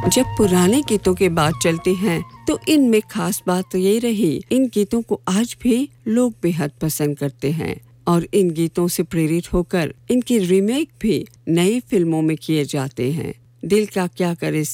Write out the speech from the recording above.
जब पुराने गीतों की बात चलती है तो इनमें खास बात ये रही, इन गीतों को आज भी लोग बेहद पसंद करते हैं और इन गीतों से प्रेरित होकर इनकी रीमेक भी नई फिल्मों में किए जाते हैं। दिल का क्या करे